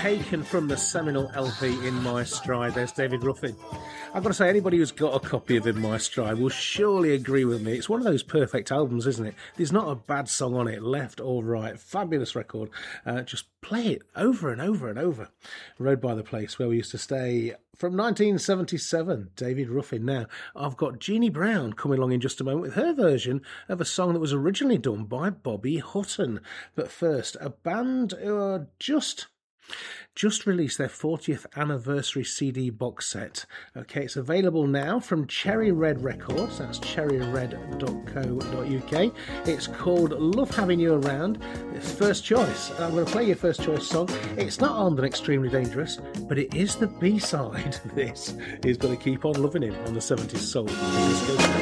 taken from the seminal LP In My Stride. There's David Ruffin. I've got to say, anybody who's got a copy of In My Stride will surely agree with me. It's one of those perfect albums, isn't it? There's not a bad song on it, left or right. Fabulous record. Just play it over and over and over. Road by the Place, where we used to stay, from 1977, David Ruffin. Now, I've got Jeannie Brown coming along in just a moment with her version of a song that was originally done by Bobby Hutton. But first, a band who are just released their 40th anniversary CD box set. Okay, it's available now from Cherry Red Records. That's cherryred.co.uk. It's called Love Having You Around. It's first choice. I'm going to play your first choice song. It's not Armed and Extremely Dangerous, but it is the B-side. This is going to keep on loving him on the 70s Soul. Let's go.